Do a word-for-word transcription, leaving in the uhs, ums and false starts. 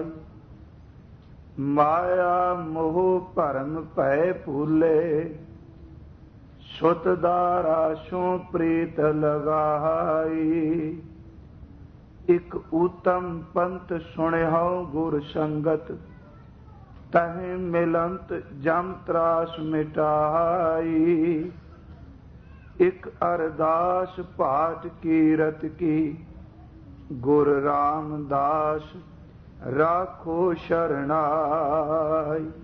ਮਾਇਆ ਮੋਹ ਭਰਮ ਭੈ ਭੂਲੇ, ਸੁਤ ਦਾਰਾਸ਼ੋਂ ਪ੍ਰੀਤ ਲਗਾਈ। ਇਕ ਊਤਮ ਪੰਥ ਸੁਣਿਓ ਗੁਰ ਸੰਗਤ, ਤਹਿ ਮਿਲੰਤ ਜਮ ਤਰਾਸ ਮਿਟਾਈ। ਇਕ ਅਰਦਾਸ ਪਾਠ ਕੀਰਤ ਕੀ, ਗੁਰ ਰਾਮਦਾਸ ਰਾਖੋ ਸ਼ਰਨਾਈ।